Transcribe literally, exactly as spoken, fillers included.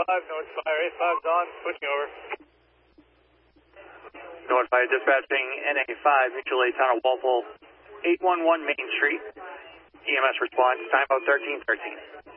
five, North Fire eight five's on, switching over. North Fire dispatching N A five, mutual aid tunnel Walpole, eight one one Main Street. E M S response, time out thirteen thirteen.